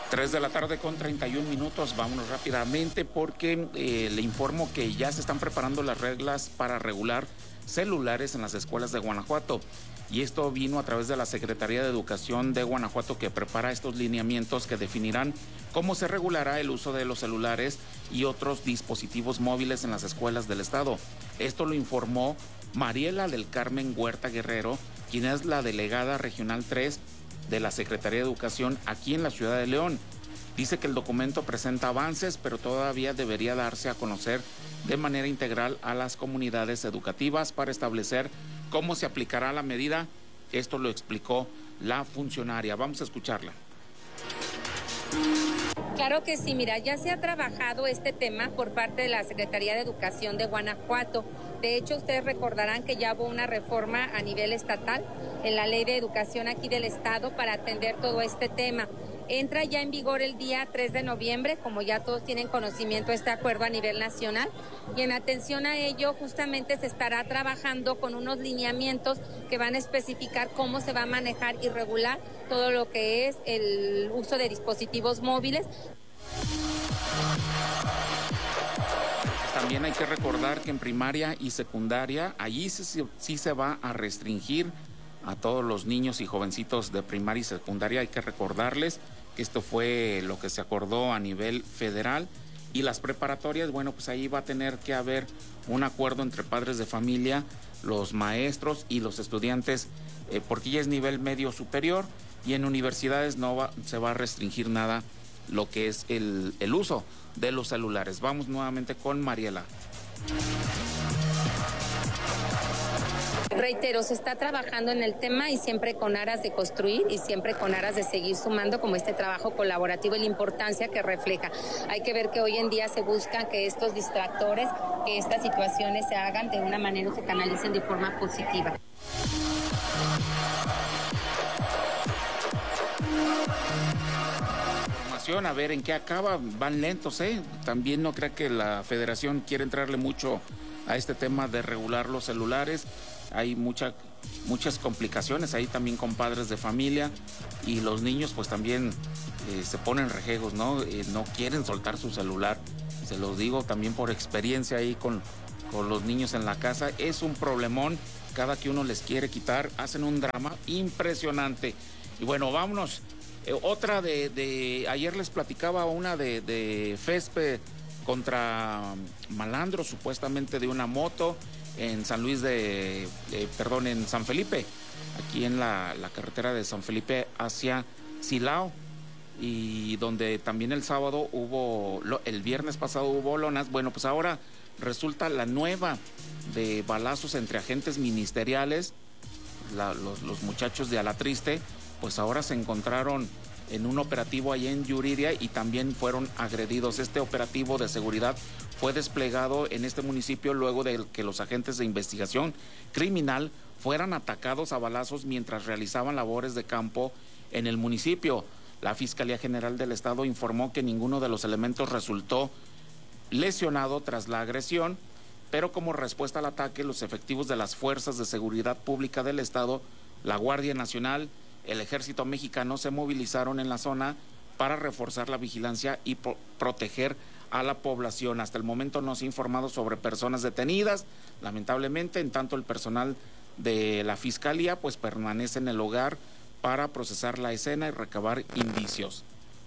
3 de la tarde con 31 minutos, vámonos rápidamente porque le informo que ya se están preparando las reglas para regular celulares en las escuelas de Guanajuato. Y esto vino a través de la Secretaría de Educación de Guanajuato, que prepara estos lineamientos que definirán cómo se regulará el uso de los celulares y otros dispositivos móviles en las escuelas del estado. Esto lo informó Mariela del Carmen Huerta Guerrero, quien es la delegada regional 3 de la Secretaría de Educación aquí en la ciudad de León. Dice que el documento presenta avances, pero todavía debería darse a conocer de manera integral a las comunidades educativas para establecer cómo se aplicará la medida. Esto lo explicó la funcionaria. Vamos a escucharla. Claro que sí, mira, ya se ha trabajado este tema por parte de la Secretaría de Educación de Guanajuato. De hecho, ustedes recordarán que ya hubo una reforma a nivel estatal en la Ley de Educación aquí del estado para atender todo este tema. Entra ya en vigor el día 3 de noviembre, como ya todos tienen conocimiento, este acuerdo a nivel nacional. Y en atención a ello, justamente se estará trabajando con unos lineamientos que van a especificar cómo se va a manejar y regular todo lo que es el uso de dispositivos móviles. También hay que recordar que en primaria y secundaria, allí sí se va a restringir a todos los niños y jovencitos de primaria y secundaria. Hay que recordarles que esto fue lo que se acordó a nivel federal. Y las preparatorias, bueno, pues ahí va a tener que haber un acuerdo entre padres de familia, los maestros y los estudiantes, porque ya es nivel medio superior, y en universidades se va a restringir nada lo que es el uso de los celulares. Vamos nuevamente con Mariela. Reitero, se está trabajando en el tema y siempre con aras de construir y siempre con aras de seguir sumando como este trabajo colaborativo y la importancia que refleja. Hay que ver que hoy en día se busca que estos distractores, que estas situaciones se hagan de una manera o se canalicen de forma positiva. A ver en qué acaba, van lentos, ¿eh? También no creo que la federación quiere entrarle mucho a este tema de regular los celulares. Hay muchas complicaciones ahí también con padres de familia, y los niños pues también se ponen rejegos, ¿no? No quieren soltar su celular. Se los digo también por experiencia ahí con los niños en la casa. Es un problemón, cada que uno les quiere quitar, hacen un drama impresionante. Y bueno, vámonos. Otra de ayer les platicaba una de Fespe contra malandros, supuestamente de una moto en San en San Felipe, aquí en la carretera de San Felipe hacia Silao, y donde también el viernes pasado hubo lonas. Bueno, pues ahora resulta la nueva de balazos entre agentes ministeriales. Los muchachos de Alatriste pues ahora se encontraron en un operativo allá en Yuriria y también fueron agredidos. Este operativo de seguridad fue desplegado en este municipio luego de que los agentes de investigación criminal fueran atacados a balazos mientras realizaban labores de campo en el municipio. La Fiscalía General del Estado informó que ninguno de los elementos resultó lesionado tras la agresión, pero como respuesta al ataque, los efectivos de las Fuerzas de Seguridad Pública del Estado, la Guardia Nacional, el Ejército Mexicano se movilizaron en la zona para reforzar la vigilancia y proteger a la población. Hasta el momento no se ha informado sobre personas detenidas, lamentablemente. En tanto, el personal de la Fiscalía pues permanece en el lugar para procesar la escena y recabar indicios.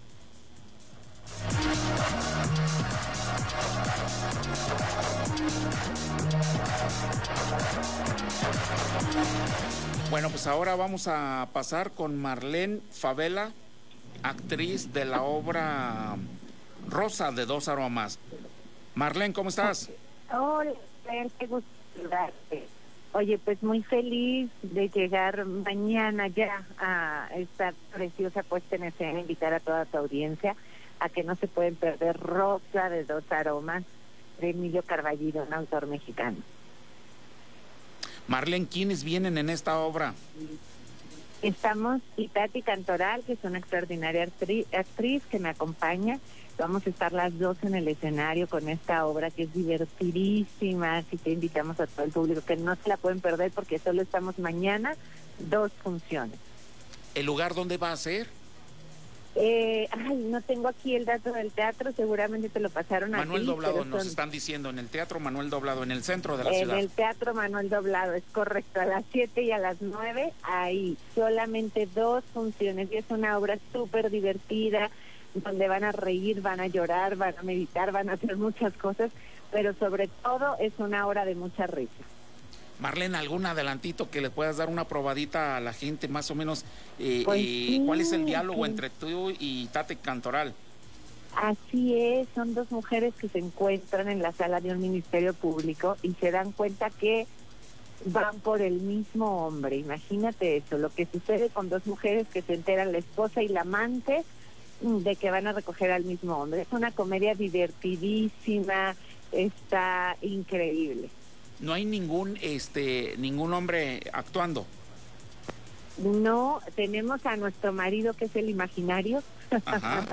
Bueno, pues ahora vamos a pasar con Marlene Favela, actriz de la obra Rosa de Dos Aromas. Marlene, ¿cómo estás? Hola, qué gusto saludarte. Oye, pues muy feliz de llegar mañana ya a esta preciosa puesta en escena, invitar a toda tu audiencia a que no se pueden perder Rosa de Dos Aromas, de Emilio Carballido, un autor mexicano. Marlene, ¿quiénes vienen en esta obra? Estamos Itati Cantoral, que es una extraordinaria actriz que me acompaña. Vamos a estar las dos en el escenario con esta obra que es divertidísima, así que invitamos a todo el público que no se la pueden perder porque solo estamos mañana 2 funciones. ¿El lugar dónde va a ser? No tengo aquí el dato del teatro, seguramente te lo pasaron a ti. Manuel Doblado, nos están diciendo, en el Teatro Manuel Doblado, en el centro de la ciudad. En el Teatro Manuel Doblado, es correcto, a las 7 y a las 9, ahí, solamente 2 funciones, y es una obra súper divertida, donde van a reír, van a llorar, van a meditar, van a hacer muchas cosas, pero sobre todo es una hora de mucha risa. Marlene, ¿algún adelantito que le puedas dar una probadita a la gente, más o menos, Pues sí, cuál es el diálogo entre tú y Tate Cantoral? Así es, son 2 mujeres que se encuentran en la sala de un ministerio público y se dan cuenta que van por el mismo hombre. Imagínate eso, lo que sucede con 2 mujeres que se enteran, la esposa y la amante, de que van a recoger al mismo hombre. Es una comedia divertidísima, está increíble. No hay ningún hombre actuando. No, tenemos a nuestro marido que es el imaginario. Ajá.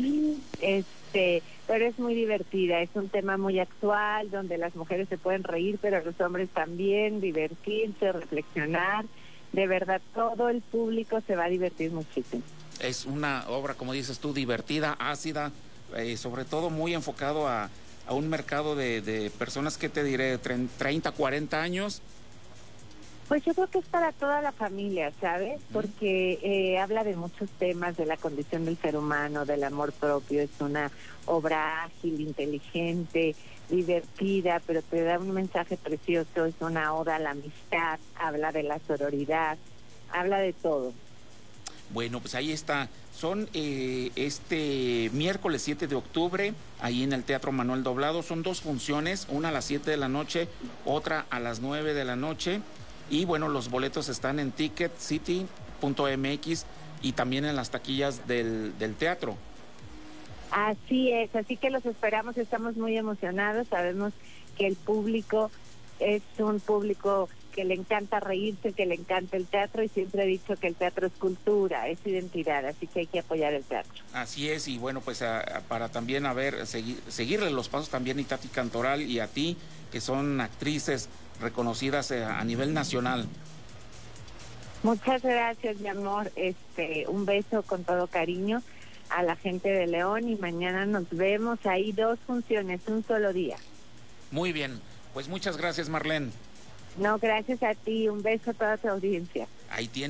Pero es muy divertida, es un tema muy actual donde las mujeres se pueden reír, pero los hombres también, divertirse, reflexionar. De verdad, todo el público se va a divertir muchísimo. Es una obra, como dices tú, divertida, ácida, sobre todo muy enfocado a un mercado de personas, que te diré, 30, 40 años. Pues yo creo que es para toda la familia, ¿sabes? Porque habla de muchos temas, de la condición del ser humano, del amor propio. Es una obra ágil, inteligente, divertida, pero te da un mensaje precioso. Es una oda a la amistad, habla de la sororidad, habla de todo. Bueno, pues ahí está. Son este miércoles 7 de octubre, ahí en el Teatro Manuel Doblado. Son 2 funciones, una a las 7 de la noche, otra a las 9 de la noche. Y bueno, los boletos están en ticketcity.mx y también en las taquillas del teatro. Así es, así que los esperamos, estamos muy emocionados, sabemos que el público es un público que le encanta reírse, que le encanta el teatro, y siempre he dicho que el teatro es cultura, es identidad, así que hay que apoyar el teatro. Así es, y bueno, pues para también seguirle los pasos también a Tati Cantoral y a ti, que son actrices reconocidas a nivel nacional. Muchas gracias, mi amor, un beso con todo cariño a la gente de León, y mañana nos vemos, ahí 2 funciones, un solo día. Muy bien, pues muchas gracias, Marlene. No, gracias a ti, un beso a toda tu audiencia. Ahí tiene.